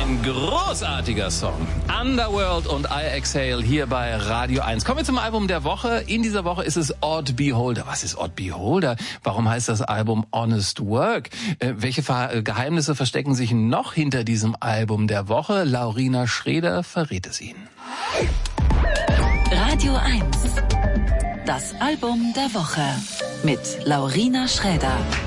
Ein großartiger Song. Underworld und I Exhale hier bei Radio 1. Kommen wir zum Album der Woche. In dieser Woche ist es Odd Beholder. Was ist Odd Beholder? Warum heißt das Album Honest Work? Welche Geheimnisse verstecken sich noch hinter diesem Album der Woche? Laurina Schreder verrät es Ihnen. Radio 1. Das Album der Woche mit Laurina Schreder.